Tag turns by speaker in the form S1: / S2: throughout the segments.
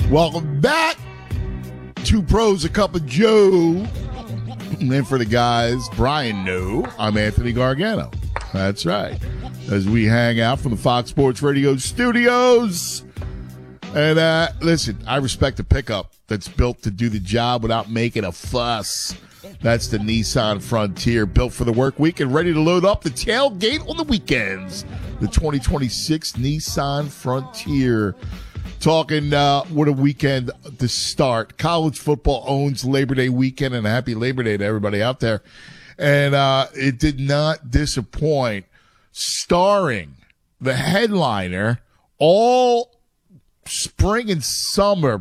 S1: Welcome back. Two pros, a cup of Joe. And then for the guys, Brian No, I'm Anthony Gargano. That's right. As we hang out from the Fox Sports Radio studios. And listen, I respect the pickup that's built to do the job without making a fuss. That's the Nissan Frontier, built for the work week and ready to load up the tailgate on the weekends. The 2026 Nissan Frontier. Talking what a weekend to start. College football owns Labor Day weekend, and a happy Labor Day to everybody out there. And it did not disappoint. Starring the headliner all spring and summer,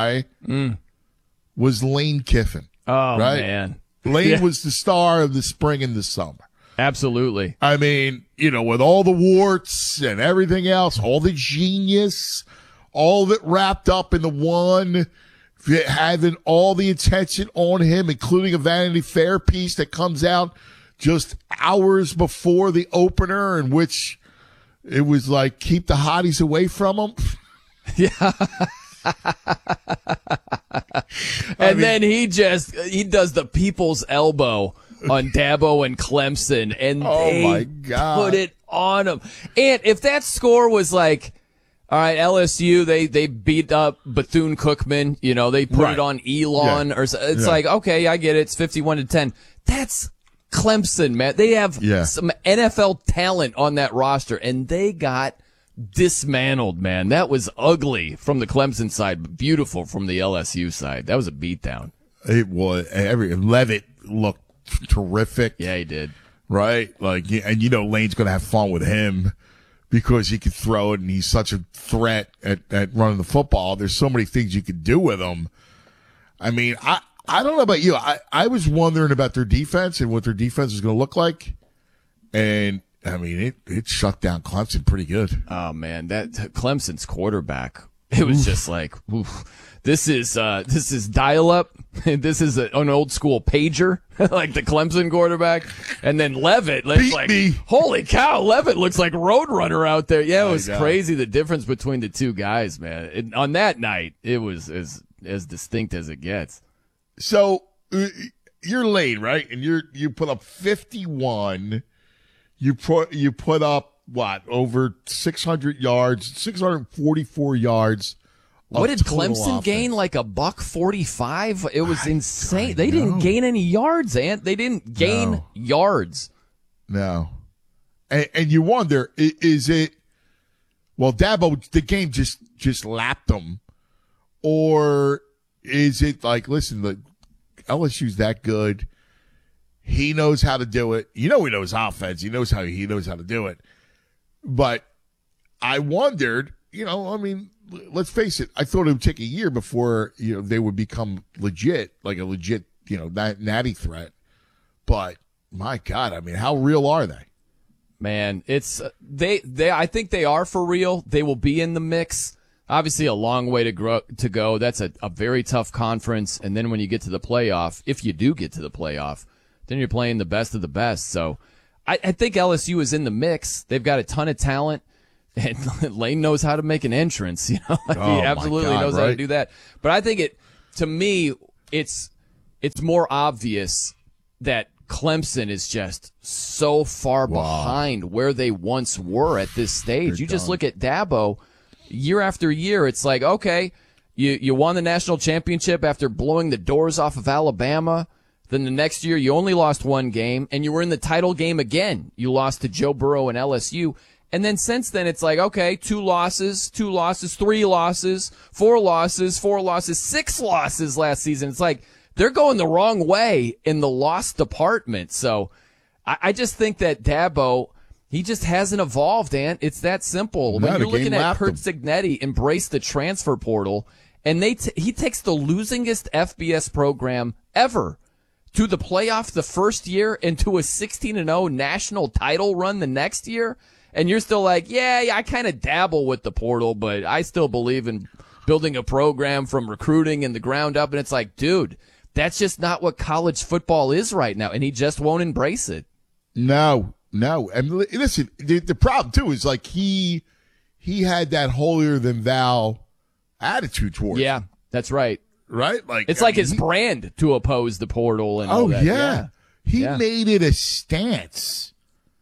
S1: was Lane Kiffin.
S2: Oh,
S1: right?
S2: Man.
S1: Lane was the star of the spring and the summer.
S2: Absolutely.
S1: I mean, with all the warts and everything else, all the genius, all of it wrapped up in the one, having all the attention on him, including a Vanity Fair piece that comes out just hours before the opener, in which it was like, keep the hotties away from him.
S2: Yeah. Then he does the people's elbow on Dabo and Clemson, and
S1: my God,
S2: put it on him. And if that score was like, all right, LSU, they beat up Bethune-Cookman, they put it on Elon, or it's like, okay, I get it, it's 51-10. That's Clemson, man. They have some NFL talent on that roster, and they got dismantled, man. That was ugly from the Clemson side, but beautiful from the LSU side. That was a beatdown.
S1: It was. Levitt looked terrific.
S2: Yeah, he did.
S1: Right? And Lane's going to have fun with him because he could throw it, and he's such a threat at running the football. There's so many things you could do with him. I mean, I don't know about you. I was wondering about their defense and what their defense is going to look like. And, I mean, it shut down Clemson pretty good.
S2: Oh, man, that Clemson's quarterback, it was just like, oof. This is dial-up. This is an old school pager, like the Clemson quarterback. And then Levitt, holy cow, Levitt looks like Roadrunner out there. Yeah, it was crazy, the difference between the two guys, man. On that night, it was as distinct as it gets.
S1: So you're late, right? And you put up 51. You put up what, over 600 yards, 644 yards.
S2: What did Clemson gain? Like $145? It was insane. They didn't gain any yards, Ant. They didn't gain yards.
S1: No. And you wonder, is it, well, Dabo, the game just lapped them, or is it like, listen, the LSU's that good. He knows how to do it. He knows offense. He knows how to do it. But I wondered, let's face it, I thought it would take a year before, they would become legit, like a legit, natty threat. But my God, I mean, how real are they?
S2: Man, it's I think they are for real. They will be in the mix. Obviously a long way to go. That's a very tough conference. And then when you get to the playoff, if you do get to the playoff, then you're playing the best of the best. So I think LSU is in the mix. They've got a ton of talent. And Lane knows how to make an entrance, he absolutely knows how to do that. But I think to me, it's more obvious that Clemson is just so far behind where they once were at this stage. You just look at Dabo, year after year, it's like, okay, you won the national championship after blowing the doors off of Alabama. Then the next year, you only lost one game, and you were in the title game again. You lost to Joe Burrow and LSU. And then since then, it's like, okay, 2 losses, 3 losses, 4 losses, 6 losses last season. It's like they're going the wrong way in the loss department. So I just think that Dabo, he just hasn't evolved, Ant. It's that simple. When you're looking at Curt Cignetti embrace the transfer portal, and he takes the losingest FBS program ever to the playoff the first year and to a 16-0 national title run the next year. And you're still like, yeah, I kind of dabble with the portal, but I still believe in building a program from recruiting and the ground up. And it's like, dude, that's just not what college football is right now. And he just won't embrace it.
S1: No. And listen, the problem too is like he had that holier than thou attitude towards.
S2: Yeah, that's right.
S1: Right? Like
S2: It's like his brand to oppose the portal and all that.
S1: Yeah. He
S2: Yeah.
S1: made it a stance,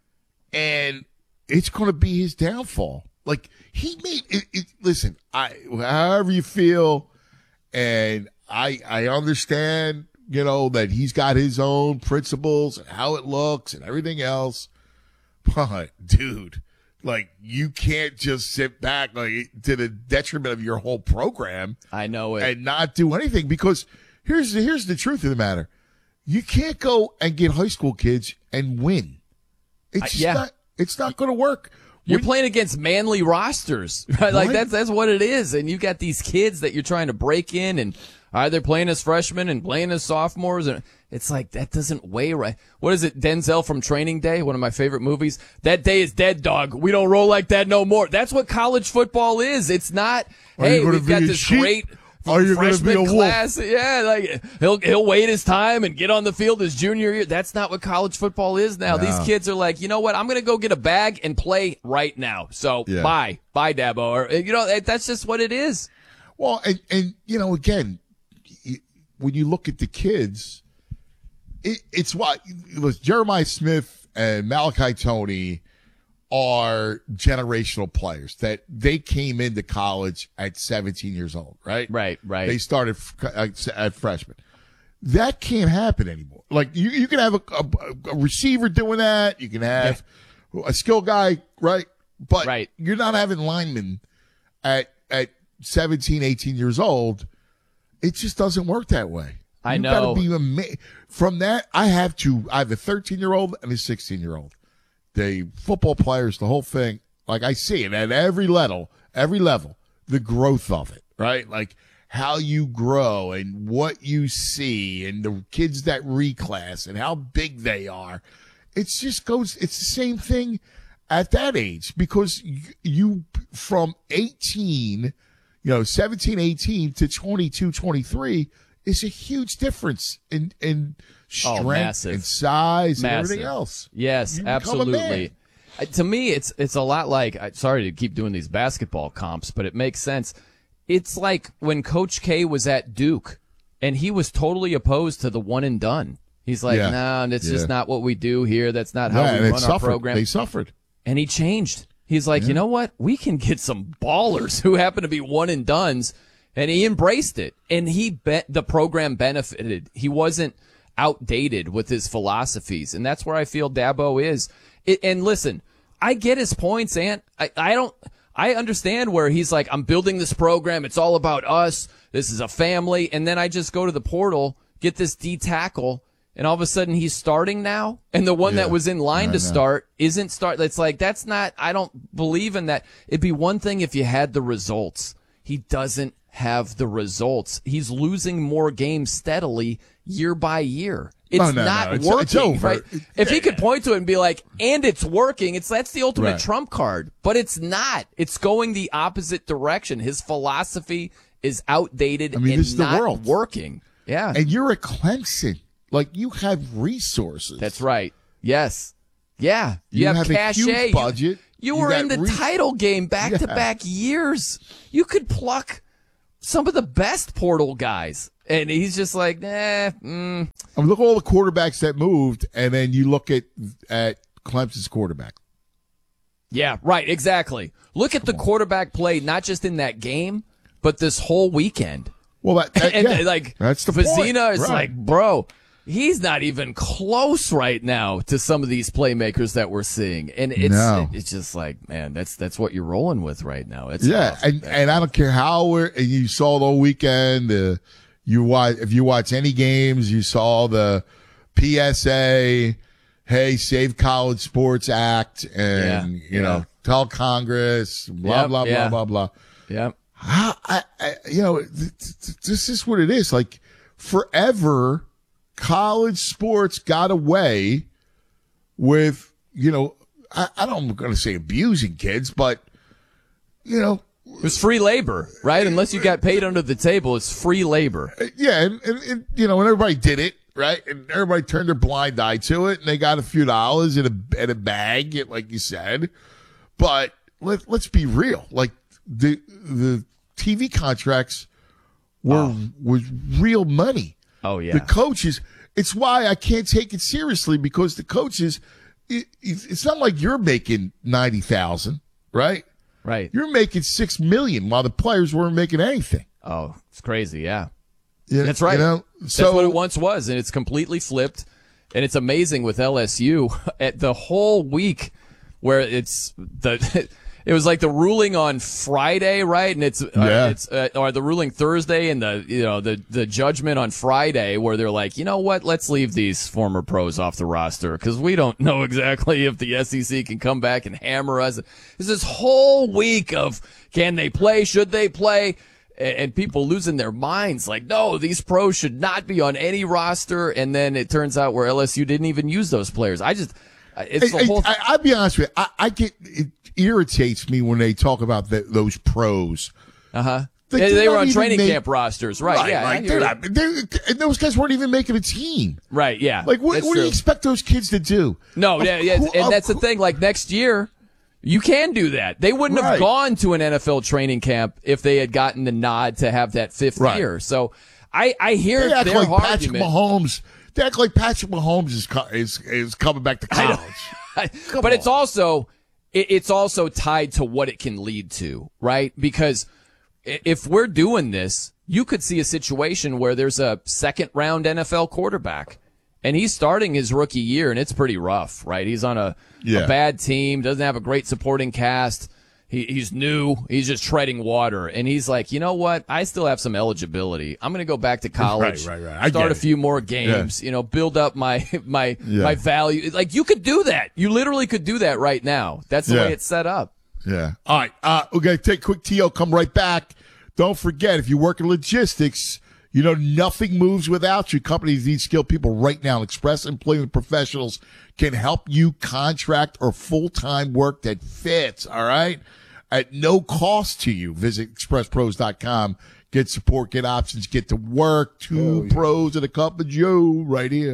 S1: and it's going to be his downfall. Like, he made it. Listen, however you feel, and I understand, that he's got his own principles and how it looks and everything else. But, dude, like, you can't just sit back like to the detriment of your whole program.
S2: I know it.
S1: And not do anything, because here's the truth of the matter. You can't go and get high school kids and win. It's just it's not going to work.
S2: You're playing against manly rosters, right? Like
S1: Right.
S2: that's what it is. And you got these kids that you're trying to break in and either playing as freshmen and playing as sophomores. And it's like, that doesn't weigh right. What is it? Denzel from Training Day, one of my favorite movies. That day is dead, dog. We don't roll like that no more. That's what college football is. It's not, hey, we've got this great
S1: Are you going to be a
S2: class.
S1: wolf?
S2: Yeah, like he'll wait his time and get on the field his junior year. That's not what college football is now.
S1: No.
S2: These kids are like, you know what? I'm going to go get a bag and play right now. So bye, Dabo. Or that's just what it is.
S1: Well, and again, when you look at the kids, it's what Jeremiah Smith and Malachi Toney are generational players that they came into college at 17 years old, right?
S2: Right.
S1: They started at freshman. That can't happen anymore. Like you can have a receiver doing that. You can have a skill guy, right? But you're not having linemen at 17, 18 years old. It just doesn't work that way.
S2: I
S1: You
S2: know.
S1: gotta be from that, I have a 13-year-old and a 16-year-old. The football players, the whole thing, like I see it at every level, the growth of it, right? Like how you grow and what you see and the kids that reclass and how big they are. It's the same thing at that age, because you from 18, 17, 18 to 22, 23 is a huge difference in strength and size and everything else.
S2: Yes,
S1: You become a
S2: absolutely. To me, it's a lot like, sorry to keep doing these basketball comps, but it makes sense. It's like when Coach K was at Duke and he was totally opposed to the one and done. He's like, no, that's just not what we do here. That's not how we run our program.
S1: They suffered.
S2: And he changed. He's like, you know what? We can get some ballers who happen to be one and dones. And he embraced it. And the program benefited. He wasn't outdated with his philosophies. And that's where I feel Dabo is. And listen, I get his points, Ant. I understand where he's like, I'm building this program. It's all about us. This is a family. And then I just go to the portal, get this D tackle, and all of a sudden he's starting now. And the one that was in line to start isn't start. It's like, that's not, I don't believe in that. It'd be one thing if you had the results. He doesn't have the results. He's losing more games steadily year by year. It's not working.
S1: It's over.
S2: Right? If he could point to it and be like, and it's working, that's the ultimate trump card. But it's not. It's going the opposite direction. His philosophy is outdated and
S1: this is the
S2: not
S1: world.
S2: working. Yeah.
S1: And you're at Clemson. Like, you have resources.
S2: That's right. Yes. Yeah. You have
S1: a
S2: cachet.
S1: huge budget.
S2: You were in the title game back-to-back years. You could pluck some of the best portal guys. And he's just like,
S1: I mean, look at all the quarterbacks that moved, and then you look at Clemson's quarterback.
S2: Yeah, right, exactly. Look at the quarterback play, not just in that game, but this whole weekend.
S1: Well, like that's the
S2: Vizina
S1: point.
S2: is like, bro, he's not even close right now to some of these playmakers that we're seeing. And it's just like, man, that's what you're rolling with right now. It's tough.
S1: And I don't care how and you saw the whole weekend, if you watch any games, you saw the PSA, hey, Save College Sports Act, and tell Congress, blah blah blah blah blah.
S2: Yeah.
S1: This is what it is. Like, forever, college sports got away with, I'm going to say abusing kids, but,
S2: it was free labor, right? Unless you got paid under the table, it's free labor.
S1: Yeah. And everybody did it, right? And everybody turned their blind eye to it, and they got a few dollars in a bag, like you said. But let's be real. Like, the TV contracts was real money.
S2: Oh, yeah.
S1: The coaches, it's why I can't take it seriously, because the coaches, it's not like you're making $90,000, right?
S2: Right.
S1: You're making $6 million while the players weren't making anything.
S2: Oh, it's crazy. Yeah.
S1: Yeah,
S2: That's right.
S1: So,
S2: that's what it once was, and it's completely flipped. And it's amazing with LSU at the whole week where it was like the ruling on Friday, right? And or the ruling Thursday, and the judgment on Friday, where they're like, you know what? Let's leave these former pros off the roster because we don't know exactly if the SEC can come back and hammer us. There's this whole week of can they play? Should they play? And people losing their minds, like, no, these pros should not be on any roster. And then it turns out where LSU didn't even use those players. I'll
S1: be honest with you. It irritates me when they talk about those pros.
S2: Like they were on training camp rosters, right? Yeah,
S1: and those guys weren't even making a team,
S2: right? Yeah,
S1: like what do you expect those kids to do?
S2: No, and that's the thing. Like next year, you can do that. They wouldn't have gone to an NFL training camp if they had gotten the nod to have that fifth year. So I hear
S1: they act
S2: their
S1: like
S2: argument.
S1: Patrick Mahomes. They act like Patrick Mahomes is coming back to college.
S2: But it's also tied to what it can lead to, right? Because if we're doing this, you could see a situation where there's a second-round NFL quarterback, and he's starting his rookie year, and it's pretty rough, right? He's on a bad team, doesn't have a great supporting cast. He's new. He's just treading water. And he's like, you know what? I still have some eligibility. I'm going to go back to college, start a few more games, build up my value. Like, you could do that. You literally could do that right now. That's the way it's set up.
S1: Yeah. All right. We're going to take a quick TO, come right back. Don't forget, if you work in logistics, nothing moves without you. Companies need skilled people right now. Express Employment Professionals can help you contract or full-time work that fits, all right? At no cost to you. Visit expresspros.com. Get support, get options, get to work. Two pros and a cup of Joe right here.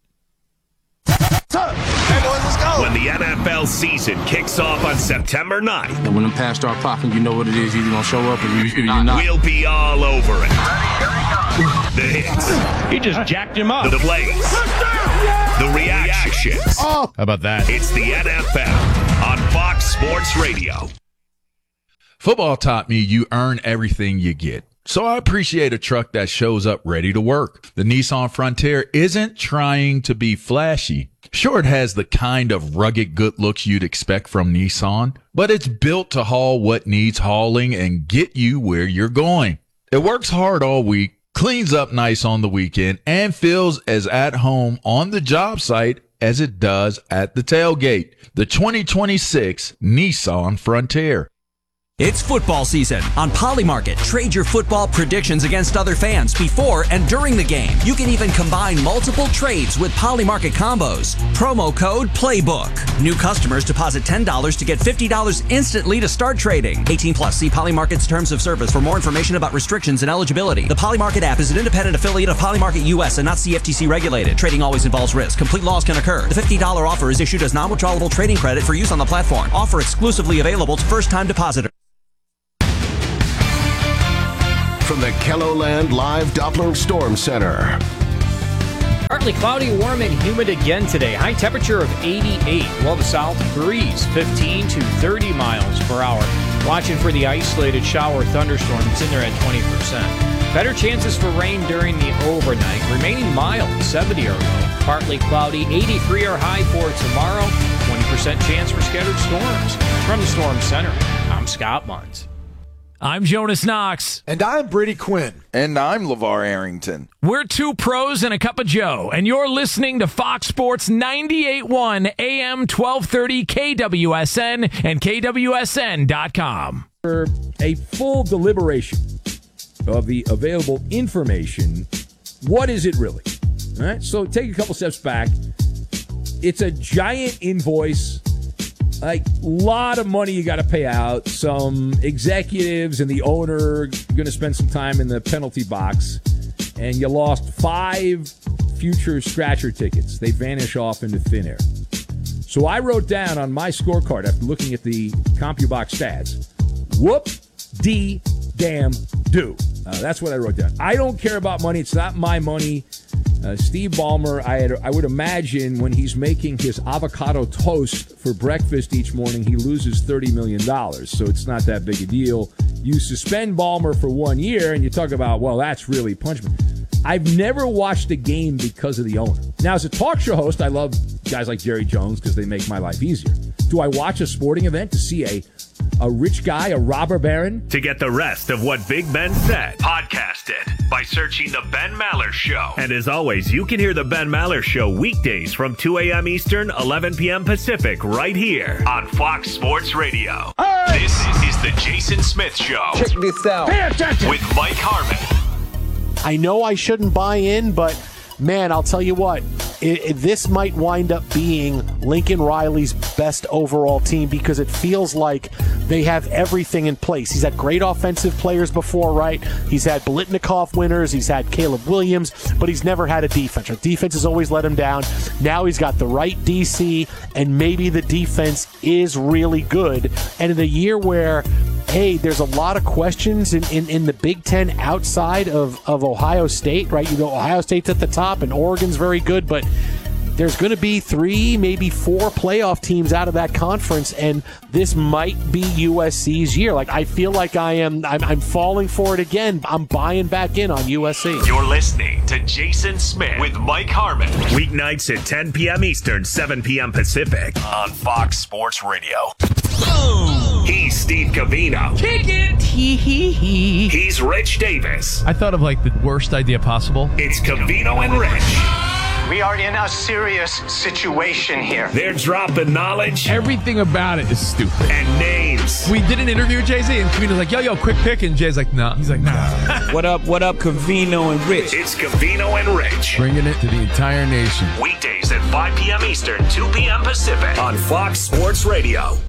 S3: Hey, boys, let's go.
S4: When the NFL season kicks off on September 9th.
S5: And when the pads start popping, you know what it is. You're going to show up or you're not.
S4: We'll be all over it. The hits.
S3: He just jacked him up.
S4: The plays. The reactions.
S1: Oh,
S6: how about that?
S4: It's the NFL on Fox Sports Radio.
S6: Football taught me you earn everything you get. So I appreciate a truck that shows up ready to work. The Nissan Frontier isn't trying to be flashy. Sure, it has the kind of rugged good looks you'd expect from Nissan, but it's built to haul what needs hauling and get you where you're going. It works hard all week, cleans up nice on the weekend, and feels as at home on the job site as it does at the tailgate. The 2026 Nissan Frontier.
S7: It's football season. On Polymarket, trade your football predictions against other fans before and during the game. You can even combine multiple trades with Polymarket combos. Promo code PLAYBOOK. New customers deposit $10 to get $50 instantly to start trading. 18 plus. See Polymarket's terms of service for more information about restrictions and eligibility. The Polymarket app is an independent affiliate of Polymarket US and not CFTC regulated. Trading always involves risk. Complete loss can occur. The $50 offer is issued as non-withdrawable trading credit for use on the platform. Offer exclusively available to first-time depositors.
S8: From the KELOLAND Live Doppler Storm Center.
S9: Partly cloudy, warm, and humid again today. High temperature of 88. Well, the south breeze 15 to 30 miles per hour. Watching for the isolated shower thunderstorm. It's in there at 20%. Better chances for rain during the overnight. Remaining mild, 70 or low. Partly cloudy, 83 are high for tomorrow. 20% chance for scattered storms. From the Storm Center, I'm Scott Munz.
S10: I'm Jonas Knox.
S11: And I'm Brady Quinn.
S12: And I'm LeVar Arrington.
S10: We're two pros and a cup of Joe, and you're listening to Fox Sports 98.1 AM 1230 KWSN and KWSN.com.
S13: For a full deliberation of the available information, what is it really? All right, so take a couple steps back. It's a giant invoice. Like, a lot of money you got to pay out. Some executives and the owner going to spend some time in the penalty box. And you lost 5 future scratcher tickets. They vanish off into thin air. So I wrote down on my scorecard after looking at the CompuBox stats, damn do. That's what I wrote down. I don't care about money. It's not my money. Steve Ballmer, I would imagine when he's making his avocado toast for breakfast each morning, he loses $30 million. So it's not that big a deal. You suspend Ballmer for 1 year, and you talk about, well, that's really punishment. I've never watched a game because of the owner. Now, as a talk show host, I love guys like Jerry Jones because they make my life easier. Do I watch a sporting event to see a rich guy, a robber baron?
S4: To get the rest of what Big Ben said, podcast it by searching The Ben Maller Show. And as always, you can hear The Ben Maller Show weekdays from 2 a.m. Eastern, 11 p.m. Pacific, right here on Fox Sports Radio. Hey! This is the Jason Smith Show.
S11: Check this out.
S4: Pay attention. With Mike Harmon.
S11: I know I shouldn't buy in, but man, I'll tell you what, this might wind up being Lincoln Riley's best overall team because it feels like they have everything in place. He's had great offensive players before, right? He's had Biletnikoff winners. He's had Caleb Williams, but he's never had a defense. Our defense has always let him down. Now he's got the right DC, and maybe the defense is really good. And in a year where, hey, there's a lot of questions in the Big Ten outside of Ohio State, right? You know, Ohio State's at the top and Oregon's very good, but there's going to be 3, maybe 4 playoff teams out of that conference, and this might be USC's year. Like, I feel like I'm falling for it again. I'm buying back in on USC.
S4: You're listening to Jason Smith with Mike Harmon. Weeknights at 10 p.m. Eastern, 7 p.m. Pacific on Fox Sports Radio. Boom! He's Steve Covino.
S10: Kick it! Hee.
S4: He's Rich Davis.
S14: I thought of like the worst idea possible.
S4: It's Covino and Rich.
S15: We are in a serious situation here.
S4: They're dropping knowledge.
S14: Everything about it is stupid.
S4: And names.
S14: We did an interview with Jay-Z, and Covino's like, yo, quick pick. And Jay's like, no. He's like, nah.
S16: What up, Covino and Rich?
S4: It's Covino and Rich.
S14: Bringing it to the entire nation.
S4: Weekdays at 5 p.m. Eastern, 2 p.m. Pacific on Fox Sports Radio.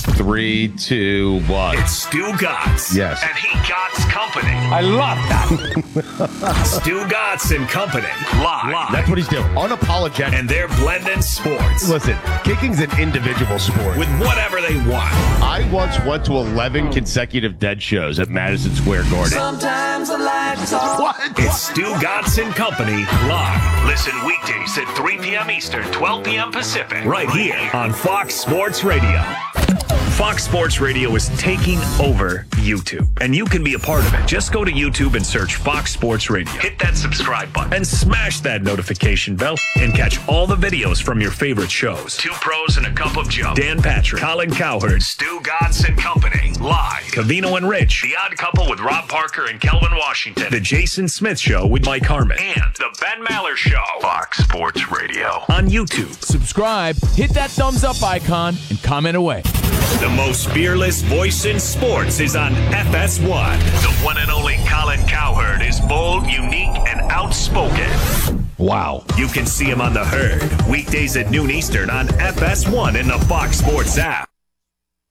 S17: 3, 2, 1.
S4: It's Stu Gatz.
S17: Yes.
S4: And he Gatz Company.
S17: I love that.
S4: Stu Gatz and Company. Live.
S17: That's what he's doing. Unapologetic.
S4: And they're blending sports.
S17: Listen, kicking's an individual sport.
S4: With whatever they want.
S17: I once went to 11 consecutive Dead shows at Madison Square Garden.
S15: Sometimes I like to talk.
S17: What?
S4: It's Stu Gatz and Company live. Listen weekdays at 3 p.m. Eastern, 12 p.m. Pacific. Right here on Fox Sports Radio. Fox Sports Radio is taking over YouTube, and you can be a part of it. Just go to YouTube and search Fox Sports Radio. Hit that subscribe button and smash that notification bell and catch all the videos from your favorite shows. 2 Pros and a Cup of Joe. Dan Patrick, Colin Cowherd, Stu Gatz and Company. Live. Covino and Rich. The Odd Couple with Rob Parker and Kelvin Washington. The Jason Smith Show with Mike Harmon. And The Ben Maller Show. Fox Sports Radio. On YouTube.
S10: Subscribe, hit that thumbs up icon, and comment away.
S4: The most fearless voice in sports is on FS1. The one and only Colin Cowherd is bold, unique, and outspoken.
S17: Wow.
S4: You can see him on The Herd, weekdays at noon Eastern on FS1 in the Fox Sports app.